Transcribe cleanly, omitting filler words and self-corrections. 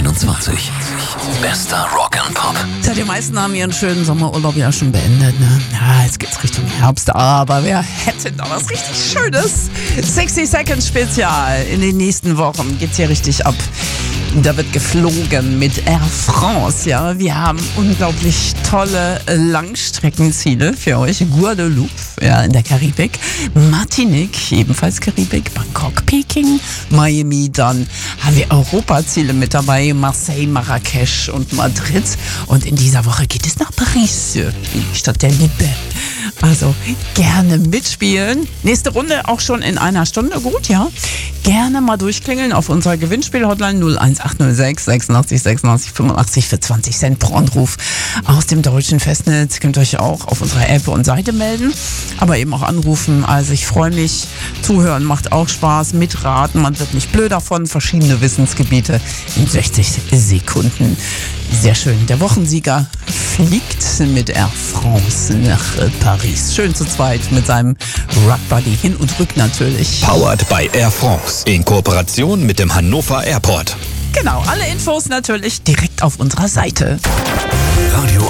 2021. Bester Rock and Pop. Tja, die meisten haben ihren schönen Sommerurlaub ja schon beendet, ne? Ja, jetzt geht's Richtung Herbst, aber wer hätte da was richtig Schönes? 60 Seconds Spezial. In den nächsten Wochen geht's hier richtig ab. Da wird geflogen mit Air France, ja. Wir haben unglaublich tolle Langstreckenziele für euch. Guadeloupe, ja, in der Karibik. Martinique, ebenfalls Karibik. Bangkok, Peking, Miami. Dann haben wir Europaziele mit dabei. Marseille, Marrakesch und Madrid. Und in dieser Woche geht es nach Paris, die Stadt der Liebe. Also gerne mitspielen. Nächste Runde auch schon in einer Stunde. Gut, ja. Gerne mal durchklingeln auf unserer Gewinnspiel-Hotline 01806 86 86 85 für 20 Cent pro Anruf aus dem deutschen Festnetz. Könnt ihr euch auch auf unserer App und Seite melden, aber eben auch anrufen. Also ich freue mich. Zuhören macht auch Spaß. Mitraten, man wird nicht blöd davon. Verschiedene Wissensgebiete in 60 Sekunden. Sehr schön. Der Wochensieger fliegt mit Air France nach Paris. Schön zu zweit mit seinem Rockbuddy hin und rück natürlich. Powered by Air France in Kooperation mit dem Hannover Airport. Genau, alle Infos natürlich direkt auf unserer Seite. Radio